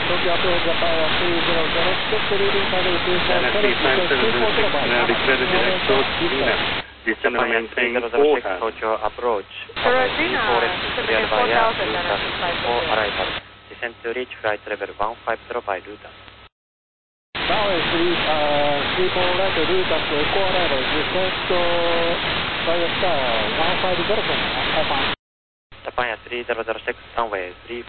Tokyo Approach Japan 300, leading target is Dynasty 5776, now declare the direct approach, Lima. Descend and maintain 4000. Tokyo Approach. Carolina, cleared by air, Luton 4 arrival. Descend to reach flight level 150 by Luton. Now is 34 right, Luton to Echo arrival, descend to via star 150 from Japan. Japan 3006, runway 34.